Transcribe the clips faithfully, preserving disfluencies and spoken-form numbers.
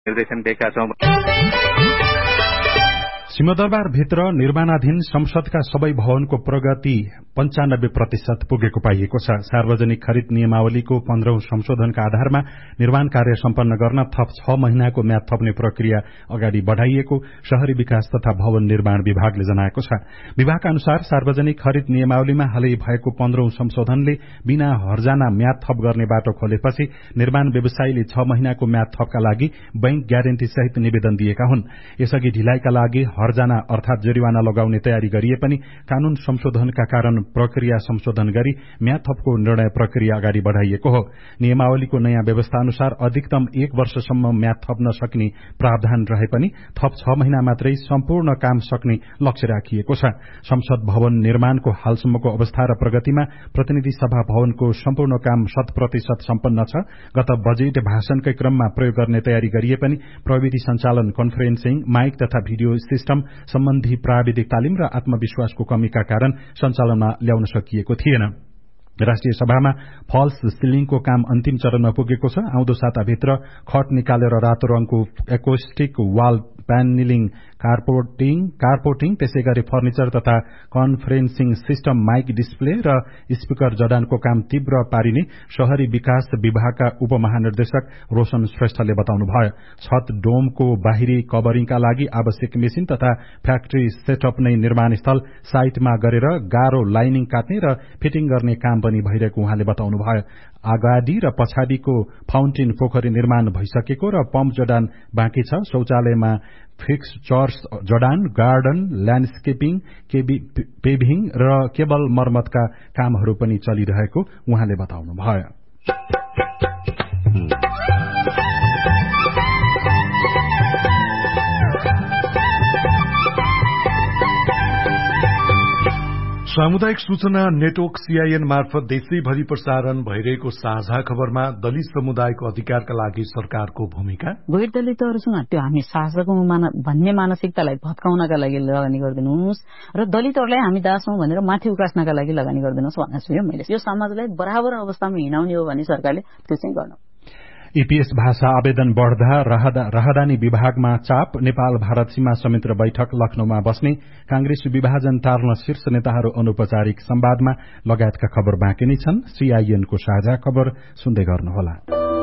निर्देशन दिएका छौं। सिंहदरबारभित्र निर्माणाधीन संसदका सबै भवनको प्रगति पञ्चानब्बे प्रतिशत पुगेको पाइएको छ। सार्वजनिक खरिद नियमावलीको पन्ध्रौं संशोधनका आधारमा निर्माण कार्य सम्पन्न गर्न थप छ महिनाको म्याद थप्ने प्रक्रिया अगाडि बढ़ाइएको शहरी विकास तथा भवन निर्माण विभागले जनाएको छ। विभागका अनुसार सार्वजनिक खरिद नियमावलीमा हालै भएको पन्ध्रौं संशोधनले बिना हर्जाना म्याद थप गर्ने बाटो खोलेपछि निर्माण व्यवसायीले छ महिनाको म्याद थपका लागि बैंक ग्यारेन्टी सहित निवेदन दिएका हुन्। यसअघि ढिलाइका लागि हर्जाना अर्थात जरिवाना लगाउने तयारी गरिए पनि कानून संशोधनका कारण प्रक्रिया संशोधन गरी म्याद थपको निर्णय प्रक्रिया अगाडि बढ़ाइएको हो। नियमावलीको नयाँ व्यवस्था अनुसार अधिकतम एक वर्षसम्म म्याद थप्न सक्ने प्रावधान रहे पनि थप छ महिना मात्रै सम्पूर्ण काम सक्ने लक्ष्य राखिएको छ। संसद भवन निर्माणको हालसम्मको अवस्था र प्रगतिमा प्रतिनिधि सभा भवनको सम्पूर्ण काम शत प्रतिशत सम्पन्न छ। गत बजेट भाषणकै क्रममा प्रयोग गर्ने तयारी गरिए पनि प्रविधि संचालन, कन्फरेन्सिङ, माइक तथा भिडियो सिस्टम सम्बन्धी प्राविधिक तालिम र आत्मविश्वासको कमीका कारण सञ्चालनमा ल्याउन सकिएको थिएन। राष्ट्रिय सभामा फल्स सिलिङको काम अन्तिम चरणमा पुगेको छ। आउँदो साताभित्र खट निकालेर रातो रंगको एकोस्टिक वाल प्यानलिङ, कार्पोटिङ कार्पोटिङ त्यसै गरी फर्निचर तथा कन्फरेन्सिङ सिस्टम, माइक डिस्प्ले र स्पिकर जडानको काम तीव्र पारिने शहरी विकास विभागका उपमहानिर्देशक रोशन श्रेष्ठले बताउनुभयो। छत डोमको बाहिरी कभरिङका लागि आवश्यक मेसिन तथा फ्याक्ट्री सेटअप नै निर्माण स्थल साइटमा गरेर गाह्रो लाइनिङ काट्ने र फिटिङ गर्ने काम पनि भइरहेको उहाँले बताउनुभयो। अगाडि र पछाडिको फाउन्टेन पोखरी निर्माण भइसकेको र पम्प जडान बाँकी छ। शौचालयमा फिक्सचर्स जडान, गार्डन, ल्यान्डस्केपिङ, पेभिङ र केबल मर्मतका कामहरू पनि चलिरहेको उहाँले बताउनुभयो। सामुदायिक सूचना नेटवर्क सीआईएन मार्फत देशैभरि प्रसारण भइरहेको साझा खबरमा दलित समुदायको अधिकारका लागि सरकारको भूमिका, गैर दलितहरूसँग त्यो हामी शासकौं भन्ने मानसिकतालाई भत्काउनका लागि लगानी गरिदिनुहोस् र दलितहरूलाई हामी दास हौं भनेर माथि उकास्नका लागि लगानी गरिदिनुहोस् भन्ने छु। मैले यो समाजलाई बराबर अवस्थामा हिँडाउने हो भने सरकारले त्यो चाहिँ गर्नु। ईपीएस भाषा आवेदन बढ़दा राहदानी विभागमा चाप, नेपाल भारत सीमा संयन्त्र बैठक लखनऊमा बस्ने, कांग्रेस विभाजन टार्न शीर्ष नेताहरू अनौपचारिक संवादमा लगायतका खबर बाँकी नै छन्। सीआईएनको साझा खबर सुन्दै गर्नुहोला।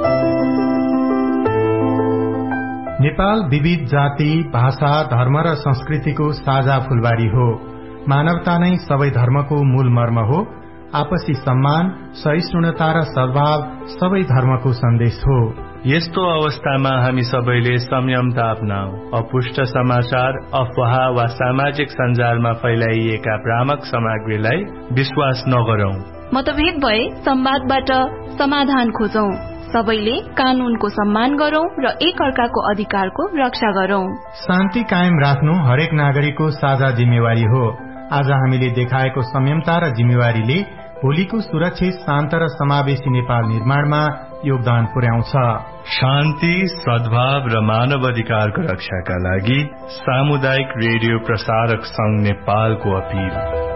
नेपाल विविध जाति, भाषा, धर्म र संस्कृतिको साझा फूलबारी हो। मानवता नै सबै धर्मको मूल मर्म हो। आपसी सम्मान, सहिष्णुता र सद्भाव सबै धर्मको सन्देश हो। यस्तो अवस्थामा हामी सबैले संयमता अपनाऊ। अपुष्ट समाचार, अफवाह वा सामाजिक सञ्जालमा फैलाइएका भ्रामक सामग्रीलाई विश्वास नगरौं। मतभेद भए संवादबाट समाधान खोजौं। सबैले कानूनको सम्मान गरौं र एक अर्काको अधिकारको रक्षा गरौं। शान्ति कायम राख्नु हरेक नागरिकको साझा जिम्मेवारी हो। आज हामीले देखाएको संयमता र जिम्मेवारीले भोलिको सुरक्षित, शान्त र समावेशी नेपाल निर्माणमा योगदान पुर्याउँछ। शान्ति, सद्भाव र मानव अधिकारको रक्षाका लागि सामुदायिक रेडियो प्रसारक संघ नेपालको अपील।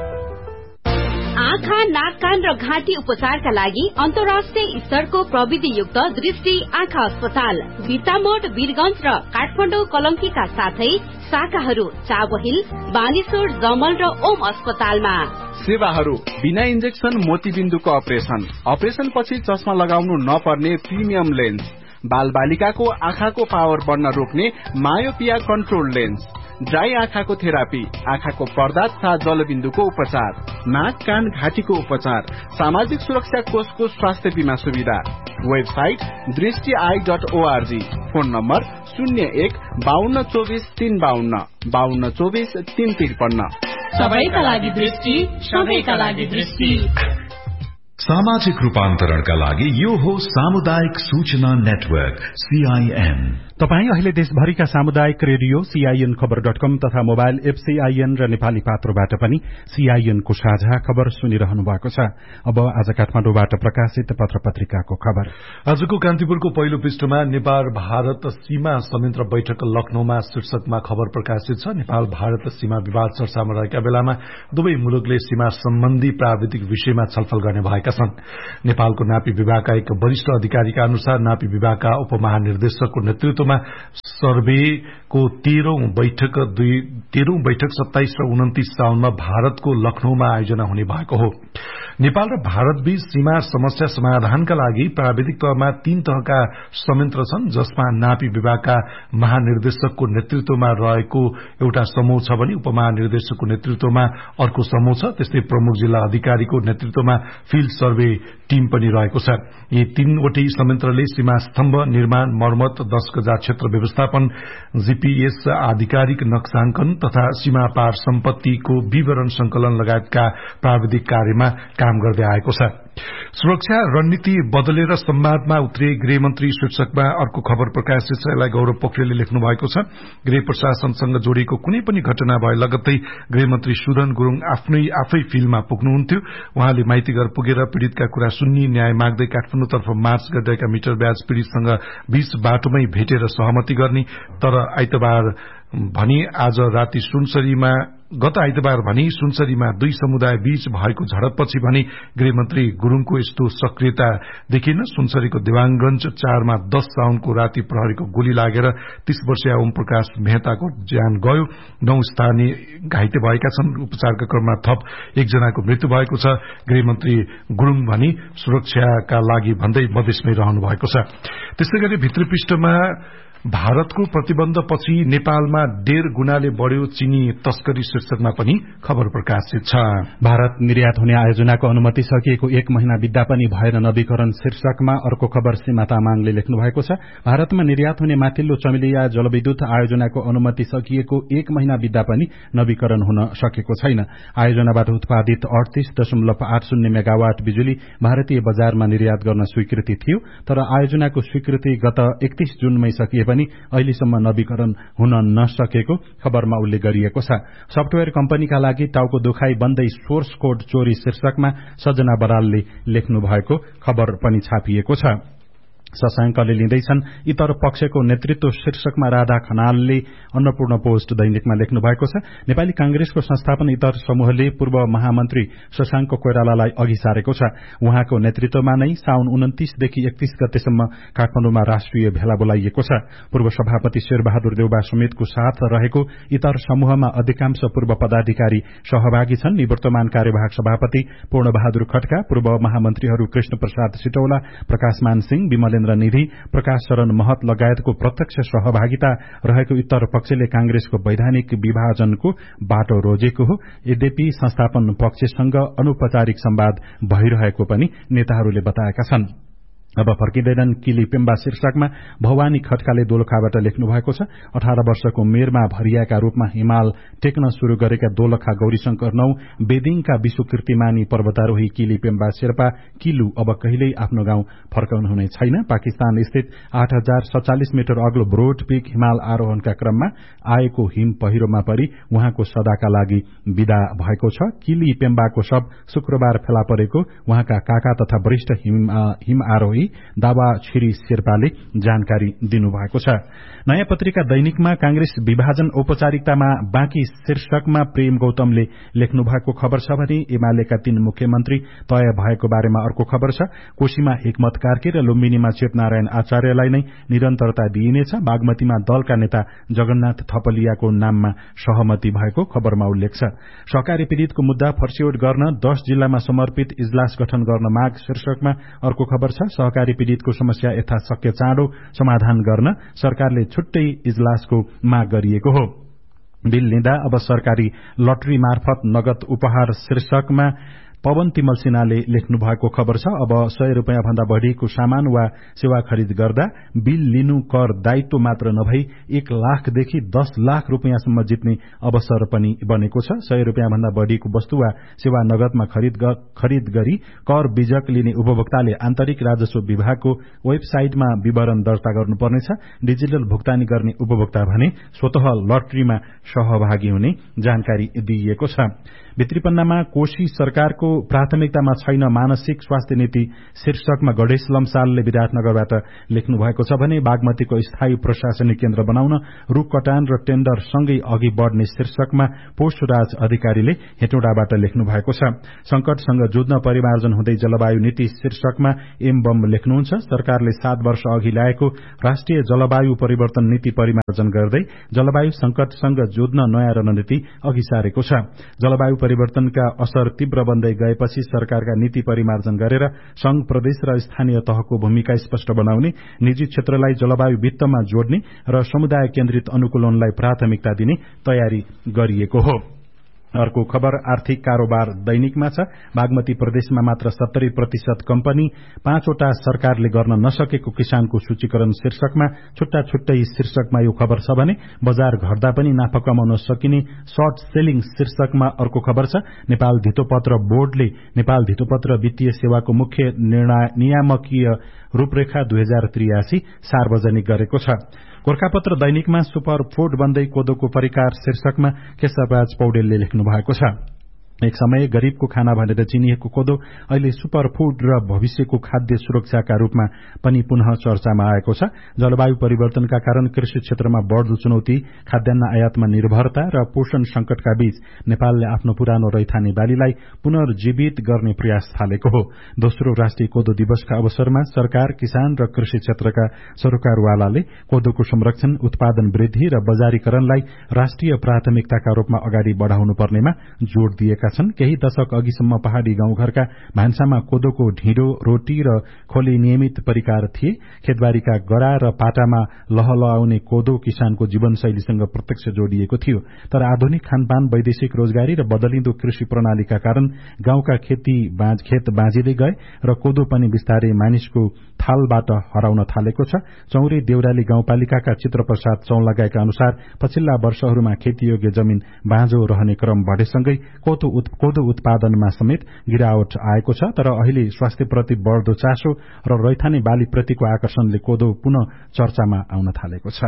आँखा, नाक, कान र घाँटी उपचारका लागि अन्तर्राष्ट्रिय स्तरको प्रविधियुक्त दृष्टि आँखा अस्पताल बिर्तामोड, वीरगंज र काठमाडौँ कलंकीका साथै शाखाहरू चाबहिल, बानेश्वर, जमल र ओम अस्पतालमा। सेवाहरू बिना इन्जेक्सन मोतीबिन्दुको अपरेसन, अपरेसन पछि चस्मा लगाउनु नपर्ने प्रिमियम लेन्स, बाल बालिकाको आँखाको पावर बढ्न रोक्ने मायोपिया कन्ट्रोल लेन्स, ड्राई आँखाको थेरापी, आँखाको पर्दा तथा जलबिन्दुको उपचार, नाक, कान, घाँटीको उपचार, सामाजिक सुरक्षा कोषको स्वास्थ्य बीमा सुविधा। वेबसाइट दृष्टि I dot ORG. Phone number शून्य एक बाहन्न चौबिस तीन बाहन्न बाहन्न चौबिस तीन त्रिपन्न। सबैका लागि दृष्टि, सबैका लागि दृष्टि। सामाजिक रूपान्तरणका लागि यो हो सामुदायिक सूचना नेटवर्क सीआईएन। तपाई अहिले देशभरिका सामुदायिक रेडियो सीआईएन खबर डट कम तथा मोबाइल एप सीआईएन र नेपाली पात्रोबाट पनि सीआईएनको साझा खबर सुनिरहनु भएको छ। अब आज काठमाडौँबाट प्रकाशित पत्र पत्रिकाको खबर। आजको कान्तिपुरको पहिलो पृष्ठमा नेपाल भारत सीमा संयन्त्र बैठक लखनऊमा शीर्षकमा खबर प्रकाशित छ। नेपाल भारत सीमा विवाद चर्चामा रहेका बेलामा दुवै मुलुकले सीमा सम्बन्धी प्राविधिक विषयमा छलफल गर्ने भएका छन्। नेपालको नापी विभागका एक वरिष्ठ अधिकारीका अनुसार नापी विभागका उपमहानिर्देशकको नेतृत्वमा सर्वेको तेह्रौं बैठक दुई तेह्रौं बैठक सत्ताइस र उन्तिस साउनमा भारतको लखनऊमा आयोजना हुने भएको हो। नेपाल र भारतबीच सीमा समस्या समाधानका लागि प्राविधिक तहमा तीन तहका संयन्त्र छन्, जसमा नापी विभागका महानिर्देशकको नेतृत्वमा रहेको एउटा समूह छ भने उपमहानिर्देशकको नेतृत्वमा अर्को समूह छ। त्यस्तै प्रमुख जिल्ला अधिकारीको नेतृत्वमा फिल्ड सर्वे टीम पनि रहेको छ। यी तीनवटै संयन्त्रले सीमा स्तम्भ निर्माण, मर्मत, दश गजा क्षेत्र व्यवस्थापन, जीपीएस आधिकारिक नक्साङ्कन तथा सीमा पार सम्पत्तिको विवरण संकलन लगायतका प्राविधिक कार्यमा काम गर्दै आएको छ। सुरक्षा रणनीति बदलेर संवादमा उत्रे गृहमन्त्री शीर्षकमा अर्को खबर प्रकाशित छ। यसलाई गौरव पोखरेलले लेख्नु भएको छ। गृह प्रशासनसँग जोडिएको कुनै पनि घटना भए लगत्तै गृहमन्त्री सुदन गुरूङ आफ्नै आफै फिल्डमा पुग्नुहुन्थ्यो। उहाँले माइतीघर पुगेर पीड़ितका कुरा सुन्नी, न्याय माग्दै काठमाडौँतर्फ मार्च गरिरहेका मिटर ब्याज पीड़ितसँग बीच बाटोमै भेटेर सहमति गर्ने। तर आइतबार भनी आज राति सुनसरीमा गत आइतबार भनी सुनसरीमा दुई समुदाय बीच भएको झडपपछि भने गृहमन्त्री गुरूङको यस्तो सक्रियता देखिन। सुनसरीको देवाङगंज चारमा दश साउनको राति प्रहरीको गोली लागेर तीस वर्षीय ओम प्रकाश मेहताको ज्यान गयो। नौ स्थानीय घाइते भएका छन्। उपचारका क्रममा थप एकजनाको मृत्यु भएको छ। गृहमन्त्री गुरूङ भनी सुरक्षाका लागि भन्दै मधेसमै रहनु भएको छ। त्यसै गरी भित्री पृष्ठमा भारतको प्रतिबन्धपछि नेपालमा डेढ़ गुणाले बढ़्यो चिनी तस्करी शीर्षकमा पनि खबर प्रकाशित छ। भारत निर्यात हुने आयोजनाको अनुमति सकिएको एक महिना बित्दा पनि भएर नवीकरण शीर्षकमा अर्को खबर सीमा तामाङले लेख्नु भएको छ। भारतमा निर्यात हुने माथिल्लो चमेलिया जलविद्युत आयोजनाको अनुमति सकिएको एक महिना बित्दा पनि नवीकरण हुन सकेको छैन। आयोजनाबाट उत्पादित अडतीस दशमलव आठ शून्य मेगावाट बिजुली भारतीय बजारमा निर्यात गर्न स्वीकृति थियो, तर आयोजनाको स्वीकृति गत एकतीस जूनमै सकिए पनि अहिलेसम्म नवीकरण हुन नसकेको खबरमा उल्लेख गरिएको छ। सफ्टवेयर कम्पनीका लागि टाउको दुखाई बन्दै सोर्स कोड चोरी शीर्षकमा सजना बरालले लेख्नु भएको खबर पनि छापिएको छ। शशाङ्कले लिँदैछन् इतर पक्षको नेतृत्व शीर्षकमा राधा खनालले अन्नपूर्ण पोस्ट दैनिकमा लेख्नु भएको छ। नेपाली कांग्रेसको संस्थापन इतर समूहले पूर्व महामन्त्री शशाङ्क कोइरालालाई अघि सारेको छ। उहाँको नेतृत्वमा नै साउन उन्तिसदेखि एकतीस गतेसम्म काठमाडौँमा राष्ट्रिय भेला बोलाइएको छ। पूर्व सभापति शेरबहादुर देउबा समेतको साथ रहेको इतर समूहमा अधिकांश पूर्व पदाधिकारी सहभागी छन्। निवर्तमान कार्यवाहक सभापति पूर्णबहादुर खड्का, पूर्व महामन्त्रीहरू कृष्ण प्रसाद सिटौला, प्रकाशमान सिंह, विमल निधि, प्रकाश शरण महत लगायतको प्रत्यक्ष सहभागिता रहेको इतर पक्षले कांग्रेसको वैधानिक विभाजनको बाटो रोजेको हो। यद्यपि संस्थापन पक्षसँग अनौपचारिक संवाद भइरहेको पनि नेताहरूले बताएका छन्। अब फर्किँदैनन् किली पेम्बा शीर्षकमा भवानी खड्काले दोलखाबाट लेख्नु भएको छ। अठार वर्षको उमेरमा भरियाका रूपमा हिमाल टेक्न शुरू गरेका दोलखा गौरीशंकर नौ बेदिङका विश्वकीर्तिमानी पर्वतारोही किली पेम्बा शेर्पा किलु अब कहिल्यै आफ्नो गाउँ फर्काउनु हुने छैन। पाकिस्तान स्थित आठ हजार सत्तालिस मिटर अग्लो ब्रोड पीक हिमाल आरोहणका क्रममा आएको हिम पहिरोमा परि उहाँको सदाका लागि विदा भएको छ। किली पेम्बाको शव शुक्रबार फेला परेको उहाँका काका तथा वरिष्ठ हिम, हिम आरोही दावा छिरी शेर्पाले जानकारी दिनुभएको छ। नयाँ पत्रिका दैनिकमा कांग्रेस विभाजन औपचारिकतामा बाँकी शीर्षकमा प्रेम गौतमले लेख्नु भएको खबर छ भने एमालेका तीन मुख्यमन्त्री तय भएको बारेमा अर्को खबर छ। कोशीमा हिक्मत कार्की र लुम्बिनीमा चेतनारायण आचार्यलाई नै निरन्तरता दिइनेछ। बागमतीमा दलका नेता जगन्नाथ थपलियाको नाममा सहमति भएको खबरमा उल्लेख छ। सहकारी पीड़ितको मुद्दा फर्स्यौट गर्न दश जिल्लामा समर्पित इजलास गठन गर्न माग शीर्षकमा अर्को खबर छ। सहकारी पीड़ितको समस्या यथाशक्य चाँडो समाधान गर्न सरकारले छुट्टै इजलासको माग गरिएको हो। बिल लिँदा अब सरकारी लटरी मार्फत नगद उपहार शीर्षकमा पवन तिमल सिन्हाले लेख्नु भएको खबर छ। अब सय रूपियाँ भन्दा बढ़ीको सामान वा सेवा खरिद गर्दा बिल लिनु कर दायित्व मात्र नभई एक लाखदेखि दस लाख रूपियाँसम्म जित्ने अवसर पनि बनेको छ। सय रूपियाँ भन्दा बढ़ीको वस्तु वा सेवा नगदमा खरिद खरिद गरी कर बीजक लिने उपभोक्ताले आन्तरिक राजस्व विभागको वेबसाइटमा विवरण दर्ता गर्नुपर्नेछ। डिजिटल भुक्तानी गर्ने उपभोक्ता भने स्वतः लटरीमा सहभागी हुने जानकारी दिइएको छ। भित्रीपन्नामा कोशी सरकारको प्राथमिकतामा छैन मानसिक स्वास्थ्य नीति शीर्षकमा गणेश लम्सालले विराटनगरबाट लेख्नु भएको छ भने बागमतीको स्थायी प्रशासनिक केन्द्र बनाउन रूख कटान र टेन्डर सँगै अघि बढ़ने शीर्षकमा पोषराज अधिकारीले हेटौडाबाट लेख्नु भएको छ। संकटसँग जुझ्न परिमार्जन हुँदै जलवायु नीति शीर्षकमा एम बम लेख्नुहुन्छ सरकारले सात वर्ष अघि ल्याएको राष्ट्रिय जलवायु परिवर्तन नीति परिमार्जन गर्दै जलवायु संकटसँग जुझ्न नयाँ रणनीति अघि सारेको छ। जलवायु परिवर्तनका असर तीव्र बन्दै गएपछि सरकारका नीति परिमार्जन गरेर संघ प्रदेश र स्थानीय तहको भूमिका स्पष्ट बनाउने, निजी क्षेत्रलाई जलवायु वित्तमा जोड्ने र समुदाय केन्द्रित अनुकूलनलाई प्राथमिकता दिने तयारी गरिएको हो। अर्को खबर आर्थिक कारोबार दैनिकमा छ। बागमती प्रदेशमा मात्र सत्तरी प्रतिशत कम्पनी, पाँचवटा सरकारले गर्न नसकेको किसानको सूचीकरण शीर्षकमा छुट्टा छुट्टै शीर्षकमा यो खबर छ भने बजार घट्दा पनि नाफा कमाउन सकिने सर्ट सेलिङ शीर्षकमा अर्को खबर छ। नेपाल धितोपत्र बोर्डले नेपाल धितोपत्र वित्तीय सेवाको मुख्य नियामकीय रूपरेखा दुई हजार त्रियासी सार्वजनिक गरेको छ। गोर्खापत्र दैनिकमा सुपर फूड बन्दै कोदोको परिकार शीर्षकमा केशवराज पौडेलले लेख्नु भएको छ। एक समय गरीबको खाना भनेर चिनिएको कोदो अहिले सुपर फूड र भविष्यको खाद्य सुरक्षाका रूपमा पनि पुनः चर्चामा आएको छ। जलवायु परिवर्तनका कारण कृषि क्षेत्रमा बढ़दो चुनौती, खाद्यान्न आयातमा निर्भरता र पोषण संकटका बीच नेपालले आफ्नो पुरानो रैथाने बालीलाई पुनर्जीवित गर्ने प्रयास थालेको हो। दोस्रो राष्ट्रिय कोदो दिवसका अवसरमा सरकार, किसान र कृषि क्षेत्रका सरोकारवालाले कोदोको संरक्षण, उत्पादन वृद्धि र बजारीकरणलाई राष्ट्रिय प्राथमिकताका रूपमा अगाडि बढ़ाउनु पर्नेमा जोड़ दिएका छन्। केही दशक अघिसम्म पहाड़ी गाउँघरका भान्सामा कोदोको ढिँडो, रोटी र खोली नियमित परिकार थिए। खेतबारीका गरा र पाटामा लहलहाउने कोदो किसानको जीवनशैलीसँग प्रत्यक्ष जोडिएको थियो। तर आधुनिक खानपान, वैदेशिक रोजगारी र बदलिँदो कृषि प्रणालीका कारण गाउँका खेती बाँझ खेत बाँझिँदै गए र कोदो पनि बिस्तारै मानिसको थालबाट हराउन थालेको छ। चौरे देउराली गाउँपालिकाका चित्रप्रसाद चौलागाईका अनुसार पछिल्ला वर्षहरूमा खेतीयोग्य जमिन बाँझो रहने क्रम बढेसँगै कोदो कोदो उत्पादनमा समेत गिरावट आएको छ। तर अहिले स्वास्थ्यप्रति बढ़दो चासो र रैथाने बालीप्रतिको आकर्षणले कोदो पुनः चर्चामा आउन थालेको छ।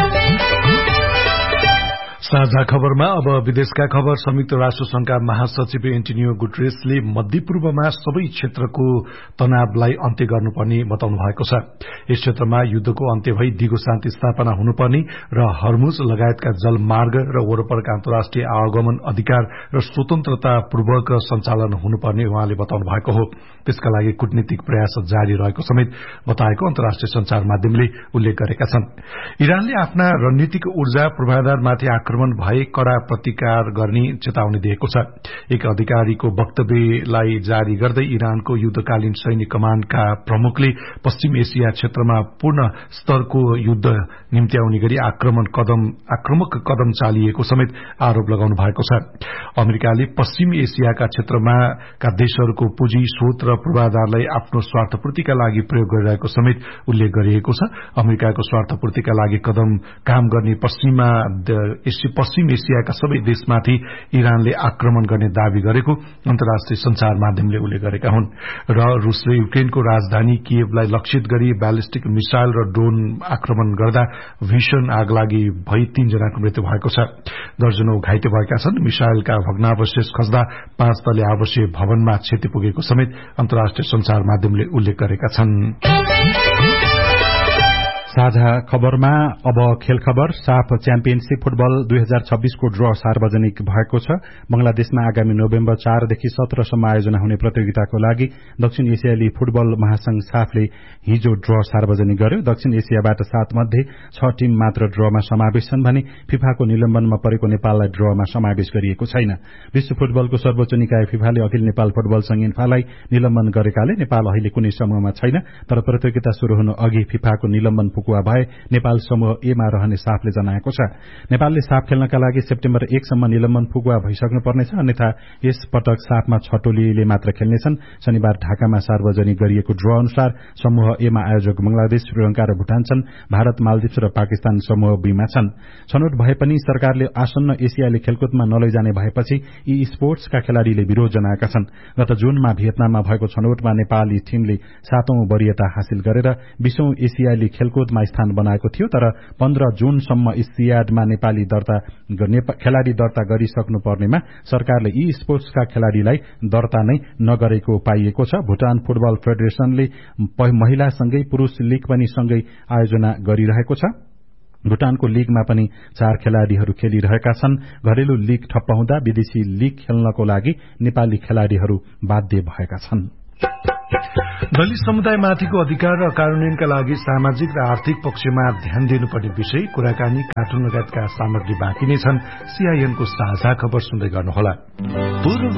साझा खबरमा अब विदेशका खबर। संयुक्त राष्ट्र संघका महासचिव एन्टोनियो गुटेरेसले मध्यपूर्वमा सबै क्षेत्रको तनावलाई अन्त्य गर्नुपर्ने बताउनु भएको छ। यस क्षेत्रमा युद्धको अन्त्य भई दिगो शान्ति स्थापना हुनुपर्ने र हर्मुज लगायतका जलमार्ग र वरपरका अन्तर्राष्ट्रिय आवागमन अधिकार र स्वतन्त्रतापूर्वक सञ्चालन हुनुपर्ने उहाँले बताउनु भएको हो। त्यसका लागि कूटनीतिक प्रयास जारी रहेको समेत बताएको अन्तर्राष्ट्रिय संचार माध्यमले उल्लेख गरेका छन्। इरानले आफ्ना रणनीतिक ऊर्जा पूर्वाधारमाथि आक्रमण भए कड़ा प्रतिकार गर्ने चेतावनी दिएको छ। एक अधिकारीको वक्तव्यलाई जारी गर्दै इरानको युद्धकालीन सैन्य कमाण्डका प्रमुखले पश्चिम एसिया क्षेत्रमा पूर्ण स्तरको युद्ध निम्त्याउने गरी आक्रमण कदम आक्रमक कदम चालिएको समेत आरोप लगाउनु भएको छ। अमेरिकाले पश्चिम एसियाका क्षेत्रमा का देशहरूको पुँजी, स्रोत र पूर्वाधारलाई आफ्नो स्वार्थपूर्तिका लागि प्रयोग गरिरहेको समेत उल्लेख गरिएको छ। अमेरिकाको स्वार्थपूर्तिका लागि कदम काम गर्ने पश्चिमा पश्चिम एसियाका सबै देशमाथि इरानले आक्रमण गर्ने दावी गरेको अन्तर्राष्ट्रिय संचार माध्यमले उल्लेख गरेका हुन्। र रूसले युक्रेनको राजधानी किएभलाई लक्षित गरी ब्यालिस्टिक मिसाइल र ड्रोन आक्रमण गर्दा भीषण आगलागी भई तीनजनाको मृत्यु भएको छ। दर्जनौं घाइते भएका छन्। मिसाइलका भग्नावशेष खस्दा पाँच तले आवासीय भवनमा क्षति पुगेको समेत अन्तर्राष्ट्रिय संचार माध्यमले उल्लेख गरेका छन्। साझा खबरमा अब खेल खबर। साफ च्याम्पियनशीप फुटबल दुई हजार छब्बीसको ड्र सार्वजनिक भएको छ। बंगलादेशमा आगामी नोभेम्बर चारदेखि सत्रसम्म आयोजना हुने प्रतियोगिताको लागि दक्षिण एसियाली फुटबल महासंघ साफले हिजो ड्र सार्वजनिक गर्यो। दक्षिण एसियाबाट सात मध्ये छ टीम मात्र ड्रमा समावेश छन् भने फिफाको निलम्बनमा परेको नेपाललाई ड्रमा समावेश गरिएको छैन। विश्व फुटबलको सर्वोच्च निकाय फिफाले अखिल नेपाल फुटबल संघ इन्फालाई निलम्बन गरेकाले नेपाल अहिले कुनै समूहमा छैन। तर प्रतियोगिता शुरू हुनु अघि फिफाको निलम्बन पुकुवा भए नेपाल समूह ए मा रहने साफले जनाएको छ। नेपालले साफ खेल्नका लागि सेप्टेम्बर एक सम्म निलम्बन पुकुवा भइसक्नु पर्नेछ, अन्यथा यस पटक साफमा छ टोलीले मात्र खेल्नेछन्। शनिबार ढाकामा सार्वजनिक गरिएको ड्र अनुसार समूह ए मा आयोजक बंगलादेश, श्रीलंका र भूटान छन्। भारत, मालदिप्स र पाकिस्तान समूह बी मा छन्। छनौट भए पनि सरकारले आसन्न एसियाली खेलकुदमा नलैजाने भएपछि यी स्पोर्ट्सका खेलाड़ीले विरोध जनाएका छन्। गत जूनमा भियतनाममा भएको छनौटमा नेपाली टीमले सातौं वरियता हासिल गरेर बीसौं एसियाली खेलकुद लिगमा स्थान बनाएको थियो, तर पन्ध्र जुनसम्म सियाडमा नेपाली दर्ता खेलाड़ी दर्ता गरिसक्नु पर्नेमा सरकारले यी स्पोर्ट्सका खेलाड़ीलाई दर्ता नै नगरेको पाइएको छ। भुटान फुटबल फेडरेशनले महिलासँगै पुरूष लीग पनि सँगै आयोजना गरिरहेको छ। भुटानको लीगमा पनि चार खेलाड़ीहरू खेलिरहेका छन्। घरेलु लीग ठप्प हुँदा विदेशी लीग खेल्नको लागि नेपाली खेलाड़ीहरू बाध्य भएका छन्। दलित समुदायमाथिको अधिकार र कार्यान्वयनका लागि सामाजिक र आर्थिक पक्षमा ध्यान दिनुपर्ने विषय कुराकानी कार्टुन लगायतका सामग्री बाँकी नै छन्। सीआईएनको साझा खबर सुन्दै गर्नुहोला।